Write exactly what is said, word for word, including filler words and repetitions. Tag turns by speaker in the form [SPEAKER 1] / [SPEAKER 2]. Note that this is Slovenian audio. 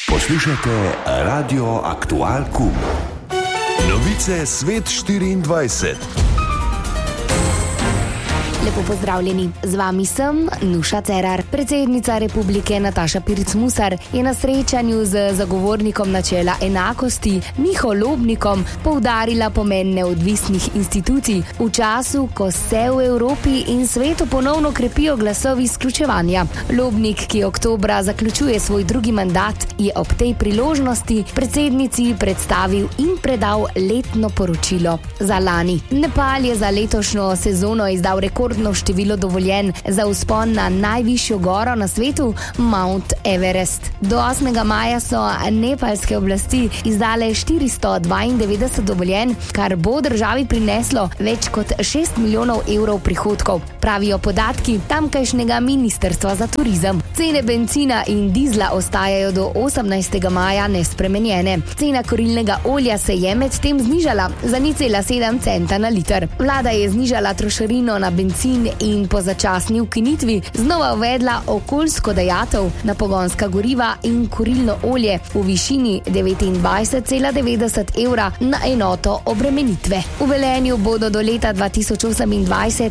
[SPEAKER 1] Poslušajte Radio Aktual Kum. Novice Svet štiriindvajset.
[SPEAKER 2] Lepo pozdravljeni, z vami sem Nuša Cerar. Predsednica republike Nataša Pirc Musar je na srečanju z zagovornikom načela enakosti Miho Lobnikom poudarila pomen neodvisnih institucij v času, ko se v Evropi in svetu ponovno krepijo glasovi izključevanja. Lobnik, ki oktobra zaključuje svoj drugi mandat, je ob tej priložnosti predsednici predstavil in predal letno poročilo za lani. Nepal je za letošnjo sezono izdal rekord število dovoljen za vzpon na najvišjo goro na svetu, Mount Everest. Do osmega maja so nepalske oblasti izdale štiristo dvaindevetdeset dovoljen, kar bo državi prineslo več kot šest milijonov evrov prihodkov, pravijo podatki tamkajšnjega ministrstva za turizem. Cene bencina in dizla ostajajo do osemnajstega maja nespremenjene. Cena kurilnega olja se je medtem znižala za nič cela sedem centa na liter. Vlada je znižala trošarino na bencin in po začasni ukinitvi znova uvedla okoljsko dajatev na pogonska goriva in kurilno olje v višini devetindvajset cela devetdeset evra na enoto obremenitve. V Velenju bodo do leta dva tisoč osemindvajset